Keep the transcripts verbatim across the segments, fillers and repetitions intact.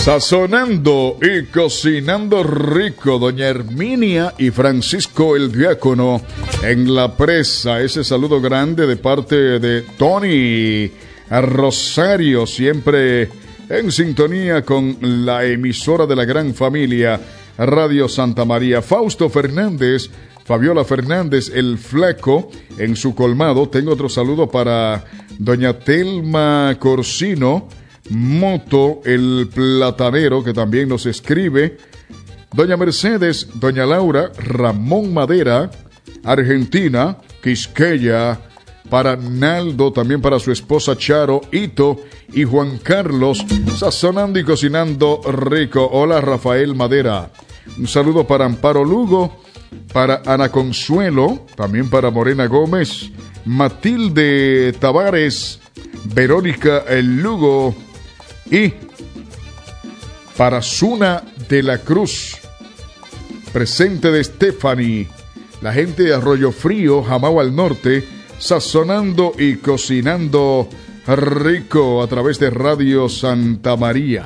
Sazonando y cocinando rico, doña Herminia y Francisco el Diácono en La Presa. Ese saludo grande de parte de Tony a Rosario, siempre en sintonía con la emisora de la gran familia Radio Santa María. Fausto Fernández, Fabiola Fernández, el Flaco, en su colmado. Tengo otro saludo para doña Telma Corsino Moto, el platanero, que también nos escribe. Doña Mercedes, doña Laura, Ramón Madera, Argentina, Quisqueya, para Naldo, también para su esposa Charo, Ito y Juan Carlos, sazonando y cocinando rico. Hola, Rafael Madera. Un saludo para Amparo Lugo, para Ana Consuelo, también para Morena Gómez, Matilde Tavares, Verónica El Lugo y para Zuna de la Cruz, presente de Stephanie, la gente de Arroyo Frío, Jamao al Norte, sazonando y cocinando rico a través de Radio Santa María.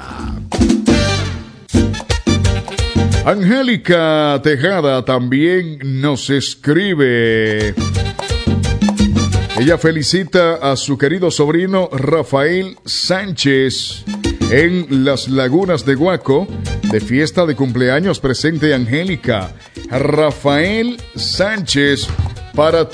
Angélica Tejada también nos escribe. Ella felicita a su querido sobrino Rafael Sánchez en Las Lagunas de Guaco, de fiesta de cumpleaños presente Angélica. Rafael Sánchez, para